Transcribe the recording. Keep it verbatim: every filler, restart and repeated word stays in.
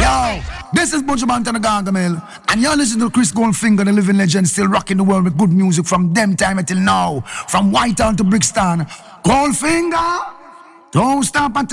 Yo, this is Bunch Bantan Gargamel, and you're listening to Chris Goldfinger, the living legend, still rocking the world with good music from them time until now. From Whitehall to Brixton. Goldfinger, don't stop until